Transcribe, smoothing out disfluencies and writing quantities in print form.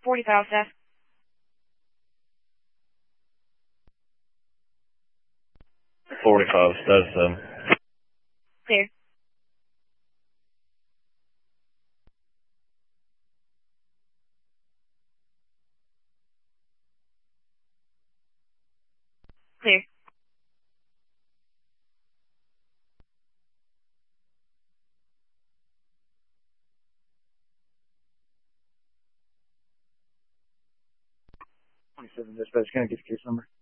45 staff. status 7. Clear. Clear. Dispatch, can I get the case number?